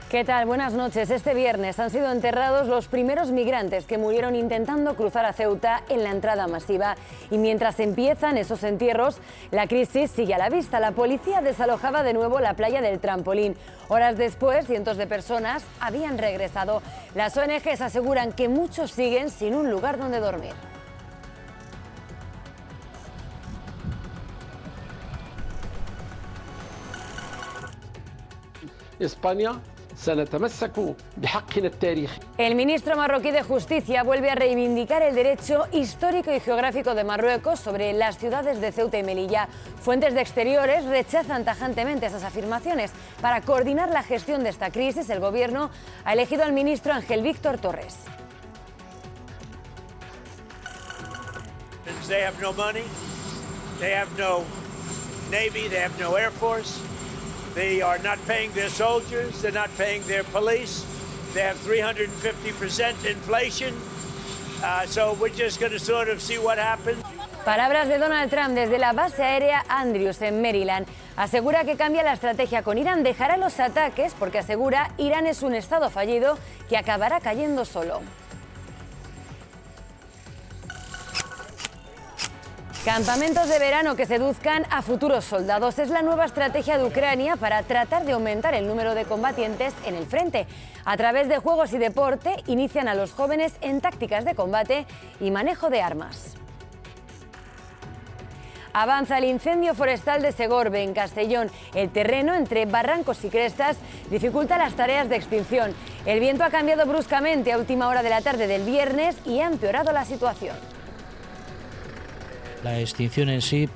¿Qué tal? Buenas noches. Este viernes han sido enterrados los primeros migrantes que murieron intentando cruzar a Ceuta en la entrada masiva. Y mientras empiezan esos entierros, la crisis sigue a la vista. La policía desalojaba de nuevo la playa del Trampolín. Horas después, cientos de personas habían regresado. Las ONGs aseguran que muchos siguen sin un lugar donde dormir. España. El ministro marroquí de Justicia vuelve a reivindicar el derecho histórico y geográfico de Marruecos sobre las ciudades de Ceuta y Melilla. Fuentes de Exteriores rechazan tajantemente esas afirmaciones. Para coordinar la gestión de esta crisis, el gobierno ha elegido al ministro Ángel Víctor Torres. They have no money, they have no Navy, they have no Air Force. They are not paying their soldiers, they're not paying their police. They have 350% inflation. So we're just going to sort of see what happens. Palabras de Donald Trump desde la base aérea Andrews en Maryland. Asegura que cambia la estrategia con Irán, dejará los ataques porque asegura Irán es un estado fallido que acabará cayendo solo. Campamentos de verano que seduzcan a futuros soldados. Es la nueva estrategia de Ucrania para tratar de aumentar el número de combatientes en el frente. A través de juegos y deporte, inician a los jóvenes en tácticas de combate y manejo de armas. Avanza el incendio forestal de Segorbe, en Castellón. El terreno, entre barrancos y crestas, dificulta las tareas de extinción. El viento ha cambiado bruscamente a última hora de la tarde del viernes y ha empeorado la situación. La extinción en sí